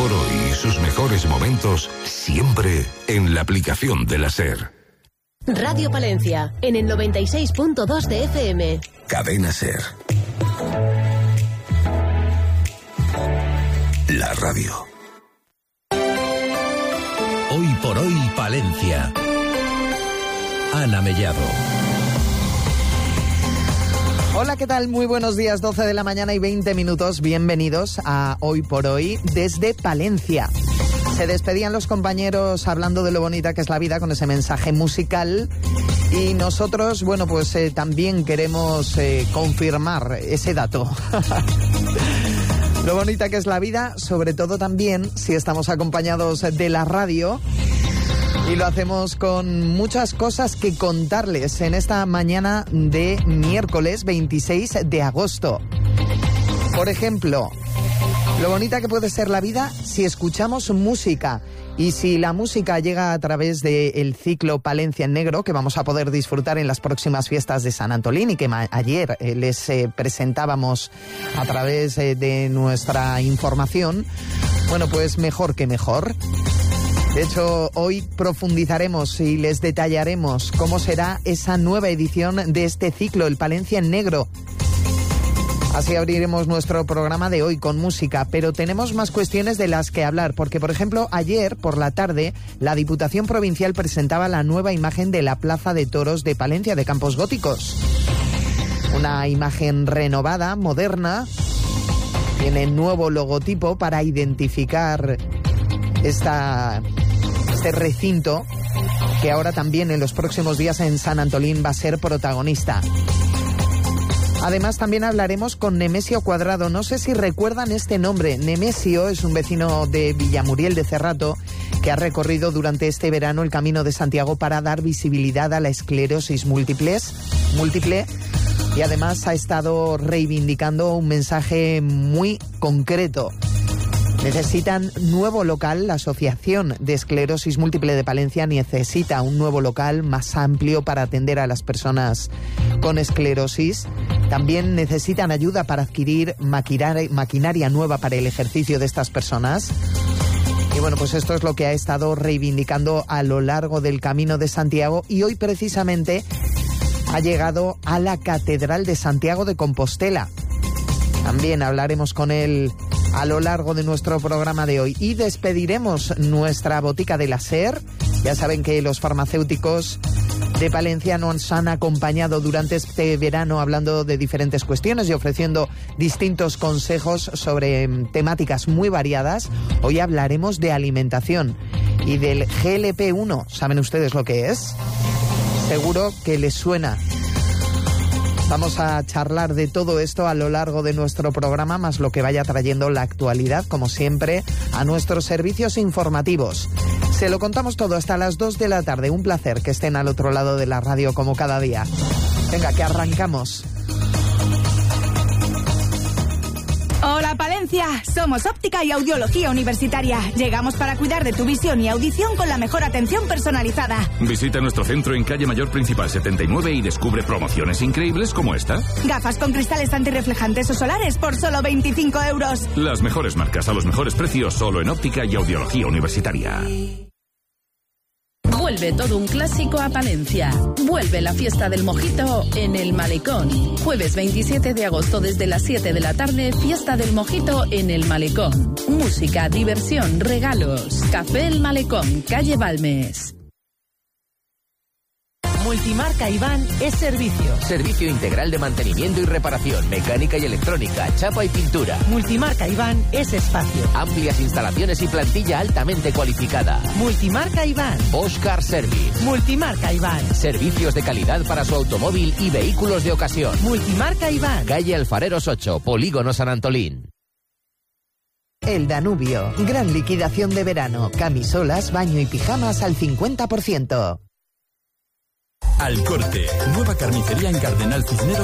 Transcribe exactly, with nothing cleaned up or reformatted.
por hoy y sus mejores momentos siempre en la aplicación de la SER. Radio Palencia, en el noventa y seis punto dos de F M. Cadena SER. La radio. Hoy por hoy, Palencia. Ana Mellado. Hola, ¿qué tal? Muy buenos días, doce de la mañana y veinte minutos. Bienvenidos a Hoy por Hoy desde Palencia. Se despedían los compañeros hablando de lo bonita que es la vida con ese mensaje musical y nosotros, bueno, pues eh, también queremos eh, confirmar ese dato. Lo bonita que es la vida, sobre todo también si estamos acompañados de la radio. Y lo hacemos con muchas cosas que contarles en esta mañana de miércoles veintiséis de agosto. Por ejemplo, lo bonita que puede ser la vida si escuchamos música. Y si la música llega a través del ciclo Palencia en Negro, que vamos a poder disfrutar en las próximas fiestas de San Antolín y que ma- ayer eh, les eh, presentábamos a través eh, de nuestra información, bueno, pues mejor que mejor. De hecho, hoy profundizaremos y les detallaremos cómo será esa nueva edición de este ciclo, el Palencia en Negro. Así abriremos nuestro programa de hoy con música, pero tenemos más cuestiones de las que hablar, porque, por ejemplo, ayer por la tarde la Diputación Provincial presentaba la nueva imagen de la Plaza de Toros de Palencia, de Campos Góticos. Una imagen renovada, moderna, tiene nuevo logotipo para identificar esta, este recinto, que ahora también en los próximos días en San Antolín va a ser protagonista. Además, también hablaremos con Nemesio Cuadrado. No sé si recuerdan este nombre. Nemesio es un vecino de Villamuriel de Cerrato que ha recorrido durante este verano el Camino de Santiago para dar visibilidad a la esclerosis múltiples, múltiple y además ha estado reivindicando un mensaje muy concreto. Necesitan nuevo local. La Asociación de Esclerosis Múltiple de Palencia necesita un nuevo local más amplio para atender a las personas con esclerosis. También necesitan ayuda para adquirir maquinaria, maquinaria nueva para el ejercicio de estas personas. Y bueno, pues esto es lo que ha estado reivindicando a lo largo del Camino de Santiago y hoy precisamente ha llegado a la Catedral de Santiago de Compostela. También hablaremos con él a lo largo de nuestro programa de hoy y despediremos nuestra botica de la SER. Ya saben que los farmacéuticos de Palencia nos han acompañado durante este verano hablando de diferentes cuestiones y ofreciendo distintos consejos sobre temáticas muy variadas. Hoy hablaremos de alimentación y del G L P uno. ¿Saben ustedes lo que es? Seguro que les suena. Vamos a charlar de todo esto a lo largo de nuestro programa, más lo que vaya trayendo la actualidad, como siempre, a nuestros servicios informativos. Se lo contamos todo hasta las dos de la tarde. Un placer que estén al otro lado de la radio como cada día. Venga, que arrancamos. Hola Palencia, somos Óptica y Audiología Universitaria. Llegamos para cuidar de tu visión y audición con la mejor atención personalizada. Visita nuestro centro en calle Mayor Principal setenta y nueve y descubre promociones increíbles como esta. Gafas con cristales antirreflejantes o solares por solo veinticinco euros. Las mejores marcas a los mejores precios solo en Óptica y Audiología Universitaria. Vuelve todo un clásico a Palencia. Vuelve la fiesta del mojito en el Malecón. Jueves veintisiete de agosto desde las siete de la tarde, fiesta del mojito en el Malecón. Música, diversión, regalos. Café El Malecón, calle Balmes. Multimarca Iván es servicio. Servicio integral de mantenimiento y reparación, mecánica y electrónica, chapa y pintura. Multimarca Iván es espacio. Amplias instalaciones y plantilla altamente cualificada. Multimarca Iván. Bosch Car Service. Multimarca Iván. Servicios de calidad para su automóvil y vehículos de ocasión. Multimarca Iván. Calle Alfareros ocho, Polígono San Antolín. El Danubio. Gran liquidación de verano. Camisolas, baño y pijamas al cincuenta por ciento. Al Corte, nueva carnicería en Cardenal Cisneros.